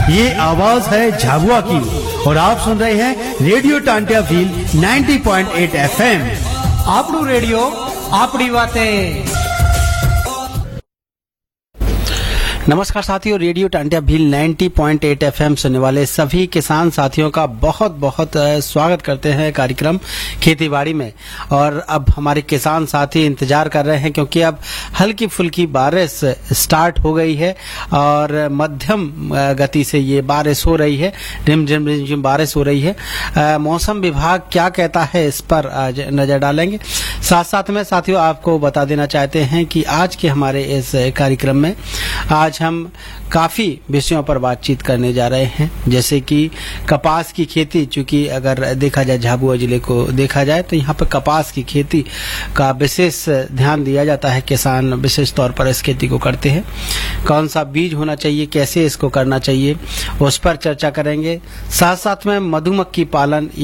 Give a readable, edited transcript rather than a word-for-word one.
ये आवाज है झाबुआ की और आप सुन रहे हैं radio Tantia Bhil 90.8 FM। आपनू radio आपड़ी बातें। नमस्कार साथियों, रेडियो टांटिया भील 90.8 FM सुनने वाले सभी किसान साथियों का बहुत बहुत स्वागत करते हैं कार्यक्रम खेतीबाड़ी में। और अब हमारे किसान साथी इंतजार कर रहे हैं क्योंकि अब हल्की फुल्की बारिश स्टार्ट हो गई है और मध्यम गति से ये बारिश हो रही है, रिमझिम रिमझिम बारिश हो रही है। मौसम विभाग क्या कहता है इस पर आज नजर डालेंगे। साथ साथ में साथियों आपको बता देना चाहते हैं कि आज के हमारे इस कार्यक्रम में आज हम काफी विषयों पर बातचीत करने जा रहे हैं, जैसे कि कपास की खेती। चूंकि अगर देखा जाए झाबुआ जिले को देखा जाए तो यहाँ पर कपास की खेती का विशेष ध्यान दिया जाता है। किसान विशेष तौर पर इस खेती को करते हैं। कौन सा बीज होना चाहिए, कैसे इसको करना चाहिए, उस पर चर्चा करेंगे। साथ साथ में मधुमक्खी पालन